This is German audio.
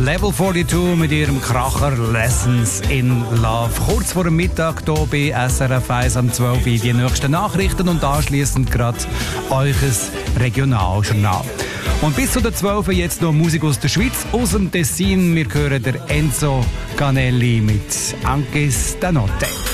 Level 42 mit ihrem Kracher Lessons in Love. Kurz vor dem Mittag hier bei SRF 1 am 12 Uhr die nächsten Nachrichten und anschliessend gerade euch Regionaljournal. Und bis zu der 12 Uhr jetzt noch Musik aus der Schweiz, aus dem Tessin. Wir hören der Enzo Canelli mit Anche Stanotte.